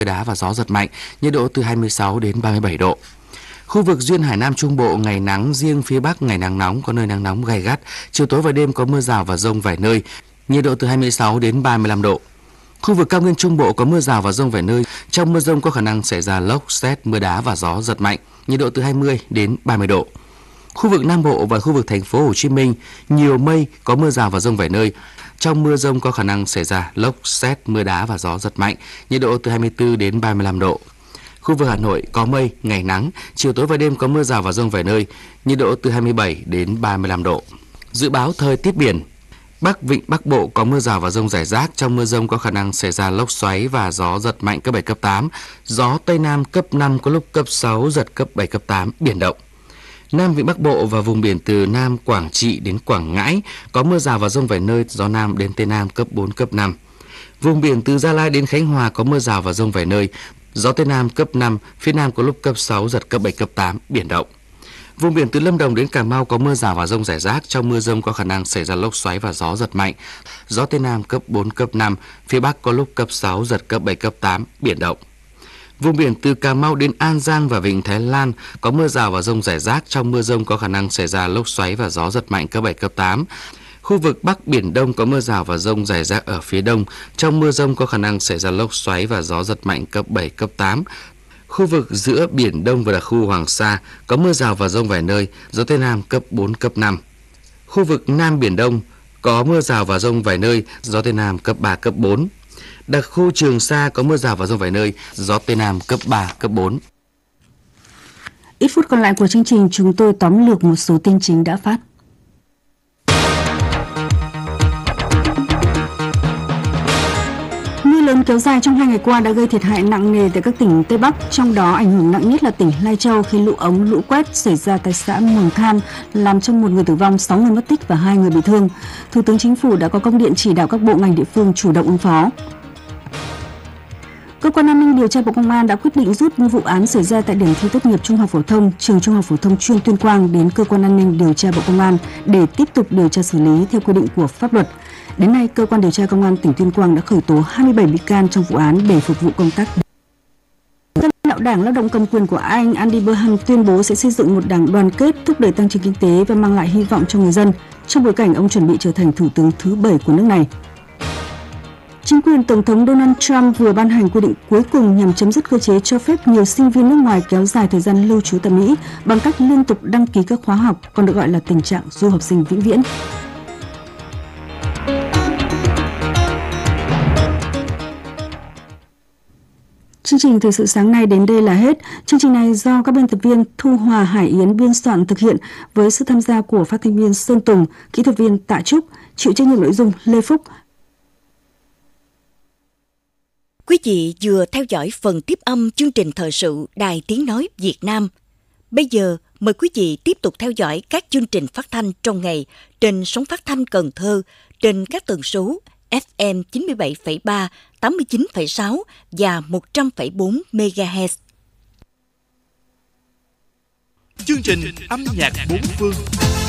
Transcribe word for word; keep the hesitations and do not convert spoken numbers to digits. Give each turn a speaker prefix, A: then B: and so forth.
A: đá và gió giật mạnh, nhiệt độ từ hai mươi sáu đến ba mươi bảy độ. Khu vực duyên hải Nam Trung Bộ ngày nắng, riêng phía Bắc ngày nắng nóng, có nơi nắng nóng gay gắt, chiều tối và đêm có mưa rào và dông vài nơi, nhiệt độ từ hai mươi sáu đến ba mươi lăm độ. Khu vực cao nguyên Trung Bộ có mưa rào và dông vài nơi, trong mưa dông có khả năng xảy ra lốc, sét, mưa đá và gió giật mạnh, nhiệt độ từ hai mươi đến ba mươi độ. Khu vực Nam Bộ và khu vực thành phố Hồ Chí Minh nhiều mây, có mưa rào và dông vài nơi. Trong mưa dông có khả năng xảy ra lốc, sét, mưa đá và gió giật mạnh, nhiệt độ từ hai mươi tư đến ba mươi lăm độ. Khu vực Hà Nội có mây, ngày nắng, chiều tối và đêm có mưa rào và dông vài nơi, nhiệt độ từ hai mươi bảy đến ba mươi lăm độ. Dự báo thời tiết biển. Bắc Vịnh Bắc Bộ có mưa rào và dông rải rác, trong mưa dông có khả năng xảy ra lốc xoáy và gió giật mạnh cấp bảy, cấp tám, gió Tây Nam cấp năm, có lúc cấp sáu, giật cấp bảy, cấp tám, biển động. Nam Vịnh Bắc Bộ và vùng biển từ Nam Quảng Trị đến Quảng Ngãi có mưa rào và dông vài nơi, gió Nam đến Tây Nam cấp bốn, cấp năm. Vùng biển từ Gia Lai đến Khánh Hòa có mưa rào và dông vài nơi, gió Tây Nam cấp năm, phía Nam có lúc cấp sáu, giật cấp bảy, cấp tám, biển động. Vùng biển từ Lâm Đồng đến Cà Mau có mưa rào và dông rải rác, trong mưa dông có khả năng xảy ra lốc xoáy và gió giật mạnh, gió Tây Nam cấp bốn, cấp năm, phía Bắc có lúc cấp sáu, giật cấp bảy, cấp tám, biển động. Vùng biển từ Cà Mau đến An Giang và Vịnh Thái Lan có mưa rào và dông rải rác, trong mưa dông có khả năng xảy ra lốc xoáy và gió giật mạnh cấp bảy, cấp tám. Khu vực Bắc Biển Đông có mưa rào và dông rải rác ở phía đông, trong mưa dông có khả năng xảy ra lốc xoáy và gió giật mạnh cấp bảy, cấp tám. Khu vực giữa Biển Đông và đặc khu Hoàng Sa có mưa rào và dông vài nơi, gió Tây Nam cấp bốn, cấp năm. Khu vực Nam Biển Đông có mưa rào và dông vài nơi, gió Tây Nam cấp ba, cấp bốn. Đặc khu Trường Sa có mưa rào và dông vài nơi, gió Tây Nam cấp ba, cấp bốn.
B: Ít phút còn lại của chương trình, chúng tôi tóm lược một số tin chính đã phát. Mưa lớn kéo dài trong hai ngày qua đã gây thiệt hại nặng nề tại các tỉnh Tây Bắc, trong đó ảnh hưởng nặng nhất là tỉnh Lai Châu khi lũ ống lũ quét xảy ra tại xã Mường Than, làm cho một người tử vong, sáu người mất tích và hai người bị thương. Thủ tướng Chính phủ đã có công điện chỉ đạo các bộ ngành địa phương chủ động ứng phó. Cơ quan an ninh điều tra Bộ Công an đã quyết định rút vụ án xảy ra tại điểm thi tốt nghiệp trung học phổ thông, trường trung học phổ thông chuyên Tuyên Quang đến cơ quan an ninh điều tra Bộ Công an để tiếp tục điều tra xử lý theo quy định của pháp luật. Đến nay, cơ quan điều tra Công an tỉnh Tuyên Quang đã khởi tố hai mươi bảy bị can trong vụ án để phục vụ công tác. Lãnh đạo Đảng Lao động Cầm quyền của Anh Andy Burnham tuyên bố sẽ xây dựng một đảng đoàn kết, thúc đẩy tăng trưởng kinh tế và mang lại hy vọng cho người dân, trong bối cảnh ông chuẩn bị trở thành thủ tướng thứ bảy của nước này. Chính quyền Tổng thống Donald Trump vừa ban hành quy định cuối cùng nhằm chấm dứt cơ chế cho phép nhiều sinh viên nước ngoài kéo dài thời gian lưu trú tại Mỹ bằng cách liên tục đăng ký các khóa học, còn được gọi là tình trạng du học sinh vĩnh viễn. Chương trình thời sự sáng nay đến đây là hết. Chương trình này do các biên tập viên Thu Hòa, Hải Yến biên soạn thực hiện với sự tham gia của phát thanh viên Sơn Tùng, kỹ thuật viên Tạ Trúc, chịu trách nhiệm nội dung Lê Phúc.
C: Quý vị vừa theo dõi phần tiếp âm chương trình thời sự Đài Tiếng Nói Việt Nam. Bây giờ, mời quý vị tiếp tục theo dõi các chương trình phát thanh trong ngày trên sóng phát thanh Cần Thơ trên các tần số ép em chín mươi bảy phẩy ba, tám mươi chín phẩy sáu và một trăm phẩy bốn mê-ga-héc.
D: Chương trình âm nhạc bốn phương.